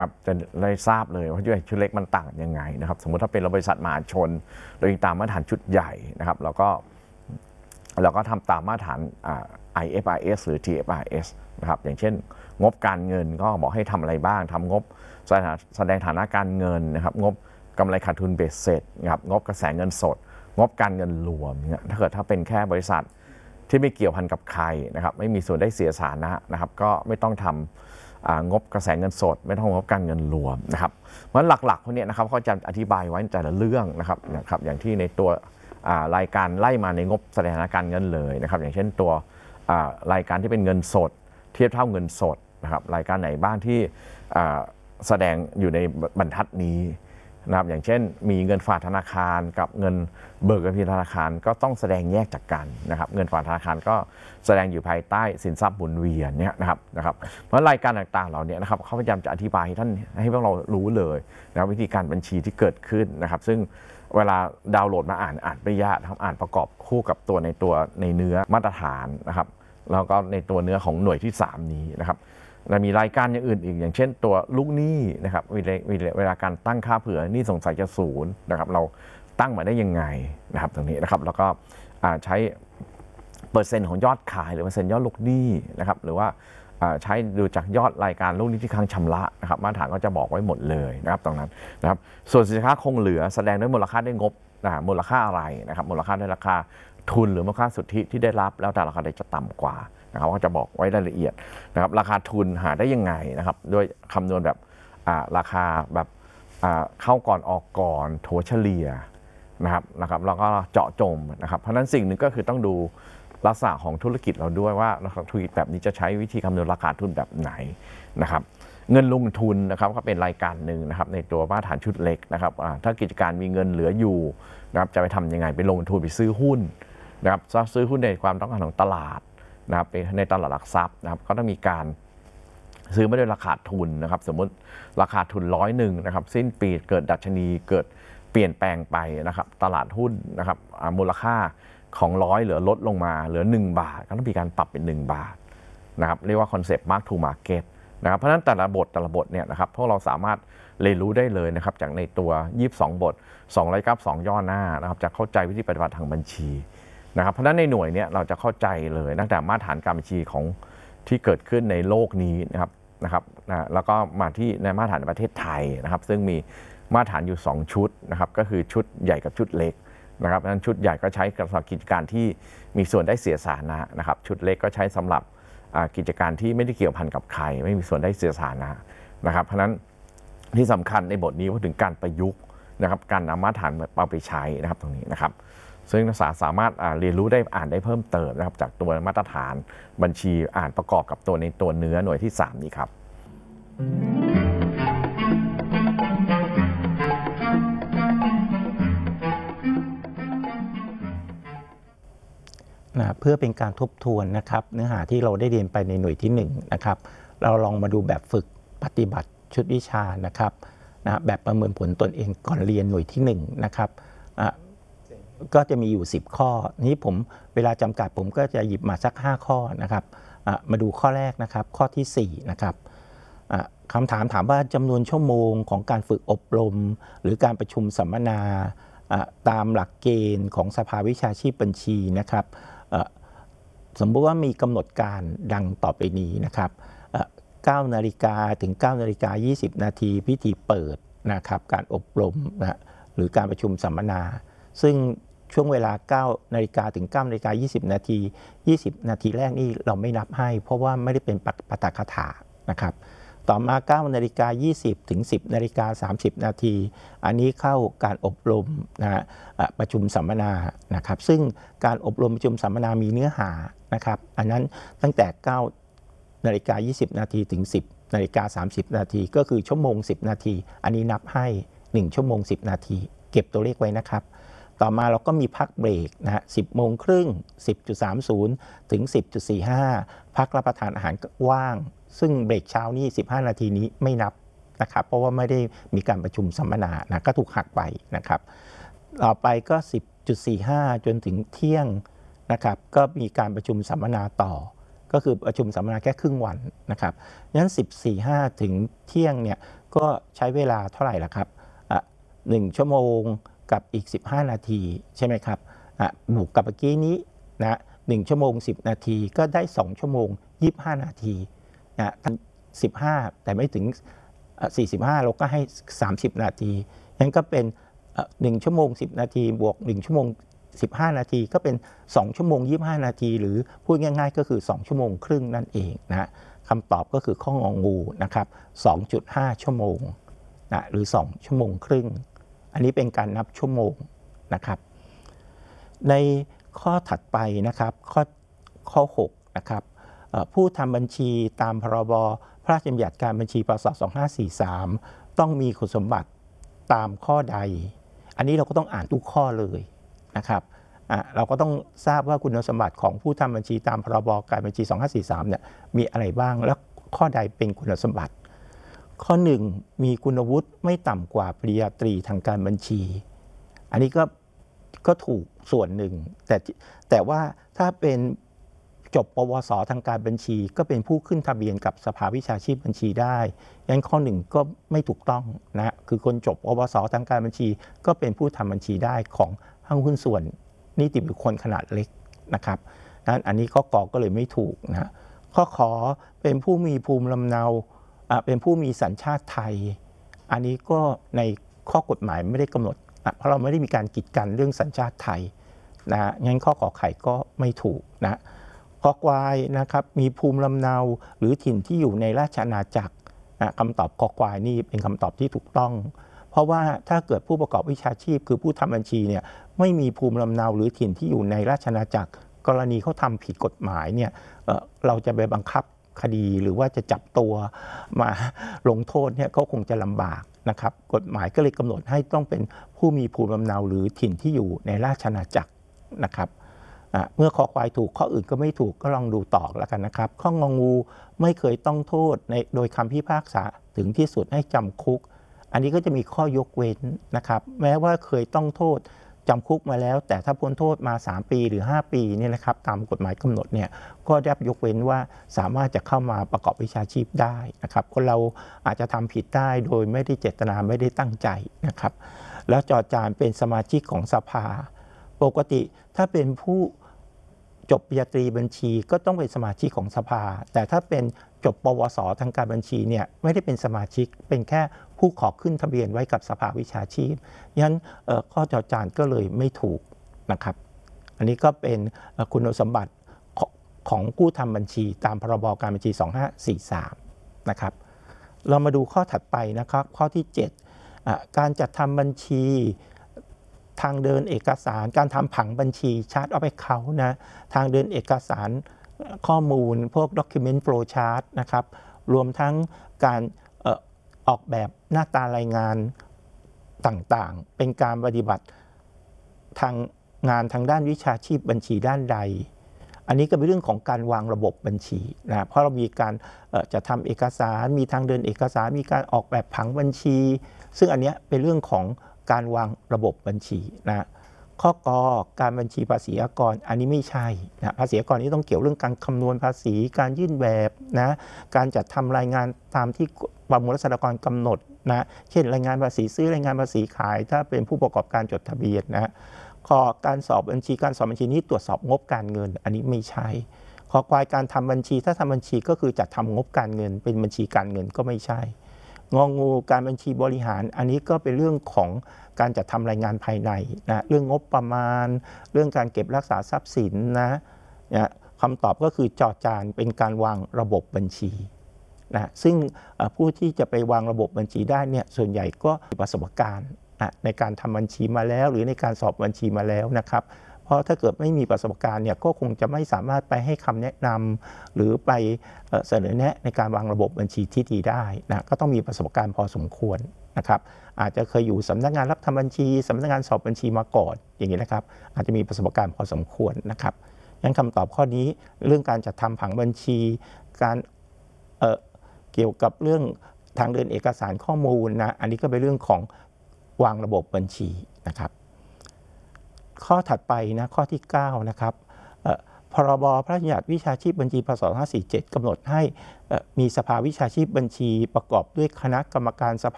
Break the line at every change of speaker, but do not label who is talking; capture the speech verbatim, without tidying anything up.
ครับจะได้ทราบเลยว่าชุดเล็กมันต่างยังไงนะครับสมมุติถ้าเป็นบริษัทมหาชนโดยตามมาตรฐานชุดใหญ่นะครับแล้วก็เราก็ทำตามมาตรฐาน ไอ เอฟ อาร์ เอส หรือ ที เอฟ อาร์ เอส นะครับอย่างเช่นงบการเงินก็บอกให้ทำอะไรบ้างทำงบแสดงฐานะการเงินนะครับงบกำไรขาดทุนเบสเสร็จนะครับงบกระแสเงินสดงบการเงินรวมเนี่ยถ้าเกิดถ้าเป็นแค่บริษัทที่ไม่เกี่ยวพันกับใครนะครับไม่มีส่วนได้เสียสานะนะครับก็ไม่ต้องทำงบกระแสเงินสดไม่ต้องงบการเงินรวมนะครับเพราะหลักๆพวกนี้นะครับเขาจะอธิบายไว้ในแต่ละเรื่องนะครับนะครับอย่างที่ในตัวรายการไล่มาในงบแสดงฐานะการเงินเลยนะครับอย่างเช่นตัวรายการที่เป็นเงินสดเทียบเท่าเงินสดนะครับรายการไหนบ้างที่แสดงอยู่ในบรรทัดนี้นะครับอย่างเช่นมีเงินฝากธนาคารกับเงินเบิกกับธนาคารก็ต้องแสดงแยกจากกันนะครับเงินฝากธนาคารก็แสดงอยู่ภายใต้สินทรัพย์หมุนเวียนเนี่ยนะครับนะครับเพราะรายการต่างๆเหล่านี้นะครับเขาพยายามจะอธิบายให้ท่านให้พวกเรารู้เลยนะวิธีการบัญชีที่เกิดขึ้นนะครับซึ่งเวลาดาวน์โหลดมาอ่านอ่านไม่ยากทำอ่านประกอบคู่กับตัวในตัวในเนื้อมาตรฐานนะครับแล้วก็ในตัวเนื้อของหน่วยที่สามนี้นะครับและมีรายการอย่างอื่นอีกอย่างเช่นตัวลูกหนี้นะครับเวลาการตั้งค่าเผื่อหนี้สงสัยจะศูนย์นะครับเราตั้งมาได้ยังไงนะครับตรงนี้นะครับแล้วก็ใช้เปอร์เซ็นต์ของยอดขายหรือเปอร์เซ็นต์ยอดลูกหนี้นะครับหรือว่าใช้ดูจากยอดรายการลูกหนี้ที่ค้างชำระนะครับมาตรฐานก็จะบอกไว้หมดเลยนะครับตรงนั้นนะครับส่วนสินค้าคงเหลือแสดงด้วยมูลค่าด้วยงบมูลค่าอะไรนะครับมูลค่าด้วยราคาทุนหรือมูลค่าสุทธิที่ได้รับแล้วแต่ราคาใดจะต่ำกว่านะครับก็จะบอกไว้รายละเอียดนะครับราคาทุนหาได้ยังไงนะครับด้วยคำนวณแบบราคาแบบเข้าก่อนออกก่อนถัวเฉลี่ยนะครับนะครับแล้วก็เจาะจงนะครับเพราะนั้นสิ่งหนึ่งก็คือต้องดูลักษณะของธุรกิจเราด้วยว่าธุรกิจแบบนี้จะใช้วิธีคำนวณราคาทุนแบบไหนนะครับเงินลงทุนนะครับก็เป็นรายการหนึ่งนะครับในตัวมาตรฐานชุดเล็กนะครับถ้ากิจการมีเงินเหลืออยู่นะครับจะไปทำยังไงไปลงทุนไปซื้อหุ้นนะครับซื้อหุ้นในความต้องการของตลาดนะครับในตลาดหลักทรัพย์นะครับก็ต้องมีการซื้อไม่ด้วยราคาทุนนะครับสมมติราคาทุนร้อยหนึ่งนะครับสิ้นปีเกิดดัชนีเกิดเปลี่ยนแปลงไปนะครับตลาดหุ้นนะครับมูลค่าของร้อยเหลือลดลงมาเหลือหนึ่งบาทก็ต้องมีการปรับเป็นหนึ่งบาทนะครับเรียกว่าคอนเซปต์ Mark to Market นะครับเพราะฉะนั้นแต่ละบทแต่ละบทเนี่ยนะครับพวกเราสามารถเรียนรู้ได้เลยนะครับจากในตัวยี่สิบสองบทสองร้อยเก้าสิบสองย่อหน้านะครับจะเข้าใจวิธีปฏิบัติทางบัญชีนะครับเพราะฉะนั้นในหน่วยนี้เราจะเข้าใจเลยตั้งแต่มาตรฐานการบัญชีของที่เกิดขึ้นในโลกนี้นะครับนะครับนะแล้วก็มาที่ในมาตรฐานในประเทศไทยนะครับซึ่งมีมาตรฐานอยู่สองชุดนะครับก็คือชุดใหญ่กับชุดเล็กนะครับนั้นชุดใหญ่ก็ใช้สำหรับกิจการที่มีส่วนได้เสียสานะนะครับชุดเล็กก็ใช้สำหรับกิจการที่ไม่ได้เกี่ยวพันกับใครไม่มีส่วนได้เสียสานะนะครับเพราะฉะนั้นที่สำคัญในบทนี้พูดถึงการประยุกต์นะครับการนำมาตรฐานเอาไปใช้นะครับตรงนี้นะครับซึ่งนักศึกษาสามารถเรียนรู้ได้อ่านได้เพิ่มเติมนะครับจากตัวมาตรฐานบัญชีอ่านประกอบกับตัวในตัวเนื้อหน่วยที่สามนี้ครับ
นะเพื่อเป็นการทบทวนนะครับเนื้อหาที่เราได้เรียนไปในหน่วยที่หนึ่งนะครับเราลองมาดูแบบฝึกปฏิบัติชุดวิชานะครับนะแบบประเมินผลตนเองก่อนเรียนหน่วยที่หนึ่งนะครับก็จะมีอยู่สิบข้อนี้ผมเวลาจำกัดผมก็จะหยิบมาสักห้าข้อนะครับมาดูข้อแรกนะครับข้อที่สี่นะครับคำถามถามว่าจำนวนชั่วโมงของการฝึกอบรมหรือการประชุมสัมมนาตามหลักเกณฑ์ของสภาวิชาชีพบัญชีนะครับสมมติว่ามีกำหนดการดังต่อไปนี้นะครับเก้านาฬิกาถึงเก้านาฬิกายี่สิบนาทีพิธีเปิดนะครับการอบรมนะหรือการประชุมสัมมนาซึ่งช่วงเวลาเก้านาฬิกาถึงเก้านาฬิกายี่สิบนาทียี่สิบนาทีแรกนี่เราไม่นับให้เพราะว่าไม่ได้เป็นปาฐกถานะครับต่อมาเก้านาฬิกายี่สิบถึงสิบนาฬิกาสามสิบนาทีอันนี้เข้าการอบรมนะฮะประชุมสัมมนานะครับซึ่งการอบรมประชุมสัมมนามีเนื้อหานะครับอันนั้นตั้งแต่เก้านาฬิกายี่สิบนาทีถึงสิบนาฬิกาสามสิบนาทีก็คือชั่วโมงสิบนาทีอันนี้นับให้หนึ่งชั่วโมงสิบนาทีเก็บตัวเลขไว้นะครับต่อมาเราก็มีพักเบรกนะฮะสิบโมงครึ่ง สิบจุดสามศูนย์ ถึง สิบจุดสี่ห้า พักรับประทานอาหารว่างซึ่งเบรกเช้านี่สิบห้านาทีนี้ไม่นับนะครับเพราะว่าไม่ได้มีการประชุมสัมมนานะก็ถูกหักไปนะครับต่อไปก็ สิบจุดสี่ห้า จนถึงเที่ยงนะครับก็มีการประชุมสัมมนาต่อก็คือประชุมสัมมนาแค่ครึ่งวันนะครับงั้น สิบสี่ห้า ถึงเที่ยงเนี่ยก็ใช้เวลาเท่าไหร่ล่ะครับอ่ะหนึ่งชั่วโมงกับอีกสิบห้านาทีใช่ไหมครับอ่ะบวกกับเมื่อกี้นี้นะหนึ่งชั่วโมงสิบนาทีก็ได้สองชั่วโมงยี่สิบห้านาทีนะสิบห้าแต่ไม่ถึงสี่สิบห้าเราก็ให้สามสิบนาทีงั้นก็เป็นหนึ่งชั่วโมงสิบนาทีบวกหนึ่งชั่วโมงสิบห้านาทีก็เป็นสองชั่วโมงยี่สิบห้านาทีหรือพูดง่ายๆก็คือสองชั่วโมงครึ่งนั่นเองนะคำตอบก็คือข้ององูนะครับ สองจุดห้า ชั่วโมงนะหรือสองชั่วโมงครึ่งอันนี้เป็นการนับชั่วโมงนะครับในข้อถัดไปนะครับข้อข้อหกนะครับผู้ทำบัญชีตามพรบพระราชบัญญัติการบัญชีพ.ศ. สองพันห้าร้อยสี่สิบสามต้องมีคุณสมบัติตามข้อใดอันนี้เราก็ต้องอ่านทุกข้อเลยนะครับเราก็ต้องทราบว่าคุณสมบัติของผู้ทำบัญชีตามพรบการบัญชีสองพันห้าร้อยสี่สิบสามเนี่ยมีอะไรบ้างและข้อใดเป็นคุณสมบัติข้อหนึ่งมีคุณวุฒิไม่ต่ำกว่าปริญญาตรีทางการบัญชีอันนี้ก็ก็ถูกส่วนหนึ่งแต่แต่ว่าถ้าเป็นจบปวสทางการบัญชีก็เป็นผู้ขึ้นทะเบียนกับสภาวิชาชีพบัญชีได้งั้นข้อหนึ่งก็ไม่ถูกต้องนะคือคนจบปวสทางการบัญชีก็เป็นผู้ทำบัญชีได้ของห้างหุ้นส่วนนิติบุคคลขนาดเล็กนะครับนั้นอันนี้ข้อกอก็เลยไม่ถูกนะข้อขอเป็นผู้มีภูมิลำเนาเป็นผู้มีสัญชาติไทยอันนี้ก็ในข้อกฎหมายไม่ได้กำหนดเพราะเราไม่ได้มีการกีดกันเรื่องสัญชาติไทยนะงั้นข้อขอไข่ก็ไม่ถูกนะข้อควายนะครับมีภูมิลำเนาหรือถิ่นที่อยู่ในราชอาณาจักรนะคำตอบข้อควายนี่เป็นคำตอบที่ถูกต้องเพราะว่าถ้าเกิดผู้ประกอบวิชาชีพคือผู้ทำบัญชีเนี่ยไม่มีภูมิลำเนาหรือถิ่นที่อยู่ในราชอาณาจักรกรณีเขาทำผิดกฎหมายเนี่ย เอ่อ เราจะไปบังคับคดีหรือว่าจะจับตัวมาลงโทษเนี่ยก็คงจะลำบากนะครับกฎหมายก็เลยกำหนดให้ต้องเป็นผู้มีภูมิลำเนาหรือถิ่นที่อยู่ในราชอาณาจักรนะครับเมื่อคอควายถูกข้ออื่นก็ไม่ถูกก็ลองดูต่อแล้วกันนะครับข้ององูไม่เคยต้องโทษในโดยคำพิพากษาถึงที่สุดให้จำคุกอันนี้ก็จะมีข้อยกเว้นนะครับแม้ว่าเคยต้องโทษจำคุกมาแล้วแต่ถ้าพ้นโทษมาสามปีหรือห้าปีเนี่ยนะครับตามกฎหมายกำหนดเนี่ยก็ได้ยกเว้นว่าสามารถจะเข้ามาประกอบวิชาชีพได้นะครับคนเราอาจจะทำผิดได้โดยไม่ได้เจตนาไม่ได้ตั้งใจนะครับแล้วจอจานเป็นสมาชิกของสภาปกติถ้าเป็นผู้จบปริญญาตรีบัญชีก็ต้องเป็นสมาชิกของสภาแต่ถ้าเป็นจบปวสทางการบัญชีเนี่ยไม่ได้เป็นสมาชิกเป็นแค่ผู้ขอขึ้นทะเบียนไว้กับสภาวิชาชีพงั้นข้อจอจานก็เลยไม่ถูกนะครับอันนี้ก็เป็นคุณสมบัติของผู้ทำบัญชีตามพรบการบัญชีสองพันห้าร้อยสี่สิบสามนะครับเรามาดูข้อถัดไปนะครับข้อที่เจ็ดการจัดทำบัญชีทางเดินเอกสารการทำผังบัญชีชาร์ตออฟแอคเคาท์นะทางเดินเอกสารข้อมูลพวก document flow chart นะครับรวมทั้งการเอ่อออกแบบหน้าตารายงานต่างๆเป็นการปฏิบัติทางงานทางด้านวิชาชีพบัญชีด้านใดอันนี้ก็เป็นเรื่องของการวางระบบบัญชีนะเพราะเรามีการจะทำเอกสารมีทางเดินเอกสารมีการออกแบบผังบัญชีซึ่งอันนี้เป็นเรื่องของการวางระบบบัญชีนะข้อกอการบัญชีภาษีอากรอันนี้ไม่ใช่นะภาษีอากรนี้ต้องเกี่ยวเรื่องการคำนวณภาษีการยื่นแบบนะการจัดทำรายงานตามที่ประมวลรัษฎากรกำหนดนะเช่นรายงานภาษีซื้อรายงานภาษีขายถ้าเป็นผู้ประกอบการจดทะเบียนนะข้อการสอบบัญชีการสอบบัญชีนี้ตรวจสอบงบการเงินอันนี้ไม่ใช่ข้อควายการทำบัญชีถ้าทำบัญชีก็คือจัดทำงบการเงินเป็นบัญชีการเงินก็ไม่ใช่งองูการบัญชีบริหารอันนี้ก็เป็นเรื่องของการจัดทำรายงานภายในนะเรื่องงบประมาณเรื่องการเก็บรักษาทรัพย์สินนะนะคำตอบก็คือจอจานเป็นการวางระบบบัญชีนะซึ่งผู้ที่จะไปวางระบบบัญชีได้เนี่ยส่วนใหญ่ก็มีประสบการณ์นะในการทำบัญชีมาแล้วหรือในการสอบบัญชีมาแล้วนะครับเพราะถ้าเกิดไม่มีประสบการณ์เนี่ยก็คงจะไม่สามารถไปให้คำแนะนำหรือไปเสนอแนะในการวางระบบบัญชีที่ดีได้นะก็ต้องมีประสบการณ์พอสมควรนะครับอาจจะเคยอยู่สำนักงานรับทำบัญชีสำนักงานสอบบัญชีมาก่อนอย่างนี้นะครับอาจจะมีประสบการณ์พอสมควรนะครับงั้นคำตอบข้อนี้เรื่องการจัดทำผังบัญชีการเอ่อเกี่ยวกับเรื่องทางเดินเอกสารข้อมูลนะอันนี้ก็เป็นเรื่องของวางระบบบัญชีนะครับข้อถัดไปนะข้อที่เก้านะครับพรบพระราชบัญญัติวิชาชีพบัญชีพศสองพันห้าร้อยสี่สิบเจ็ดกำหนดให้มีสภาวิชาชีพบัญชีประกอบด้วยคณะกรรมการสภา